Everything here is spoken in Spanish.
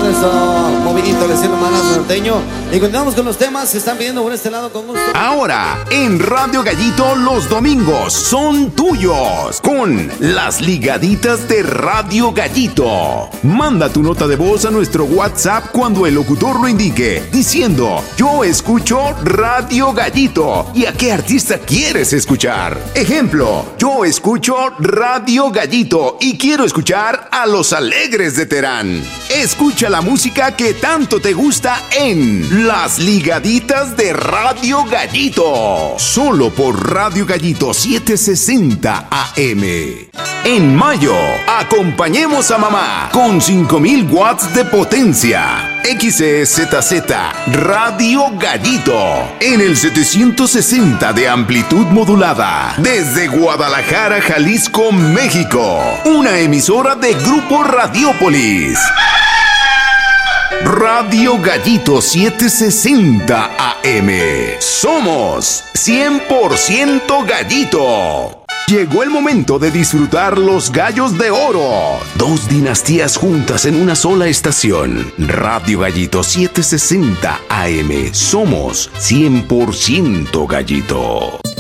en nuestro movidito de cielo manas norteño. Y continuamos con los temas. Se están pidiendo por este lado con gusto. Ahora, en Radio Gallito, los domingos son tuyos. Con las ligaditas de Radio Gallito. Manda tu nota de voz a nuestro WhatsApp cuando el locutor lo indique, diciendo: yo escucho Radio Gallito. ¿Y a qué artista quieres escuchar? Ejemplo: yo escucho Radio Gallito y quiero escuchar a Los Alegres de Terán. Escucha la música que tanto te gusta en Las Ligaditas de Radio Gallito. Solo por Radio Gallito 760 AM. En mayo, acompañemos a mamá con 5000 watts de potencia. XEZZ Radio Gallito en el 760 de amplitud modulada desde Guadalajara, Jalisco, México. Una emisora de Grupo Radiópolis. Radio Gallito 760 AM. Somos 100% Gallito. Llegó el momento de disfrutar los Gallos de Oro. 2 dinastías juntas en una sola estación. Radio Gallito 760 AM. Somos 100% Gallito.